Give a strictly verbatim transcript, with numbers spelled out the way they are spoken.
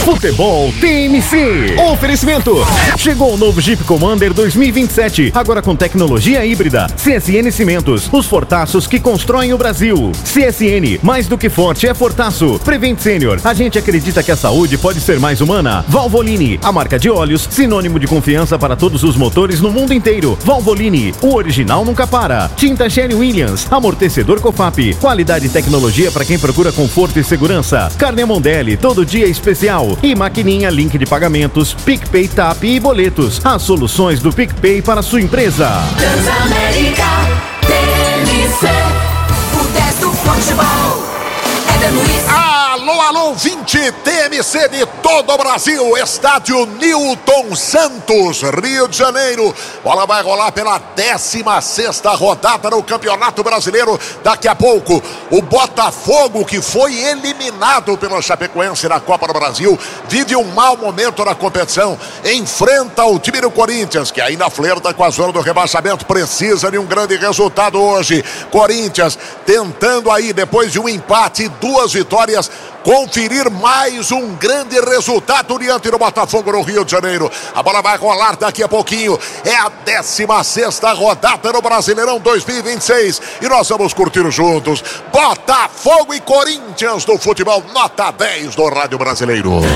Futebol T M C. Oferecimento. Chegou o novo Jeep Commander dois mil e vinte e sete, agora com tecnologia híbrida. C S N Cimentos, os fortaços que constroem o Brasil. C S N, mais do que forte é fortaço. Prevent Senior, a gente acredita que a saúde pode ser mais humana. Valvoline, a marca de óleos, sinônimo de confiança para todos os motores no mundo inteiro. Valvoline, o original nunca para. Tinta Sherwin-Williams, amortecedor Cofap, qualidade e tecnologia para quem procura conforto e segurança. Carne Mondelli, todo dia especial. E maquininha Link de pagamentos, PicPay, Tap e boletos. As soluções do PicPay para sua empresa. Transamérica, T M C, o dez do futebol, Éder Luiz. Alô, alô, vinte T M C de todo o Brasil, estádio Newton Santos, Rio de Janeiro. Bola vai rolar pela décima sexta rodada no Campeonato Brasileiro. Daqui a pouco, o Botafogo, que foi eliminado pelo Chapecoense na Copa do Brasil, vive um mau momento na competição. Enfrenta o time do Corinthians, que ainda flerta com a zona do rebaixamento. Precisa de um grande resultado hoje. Corinthians tentando aí, depois de um empate e duas vitórias, conferir mais um grande resultado diante do Botafogo no Rio de Janeiro. A bola vai rolar daqui a pouquinho. É a décima sexta rodada no Brasileirão dois mil e vinte e seis. E nós vamos curtir juntos Botafogo e Corinthians do futebol, nota dez do Rádio Brasileiro.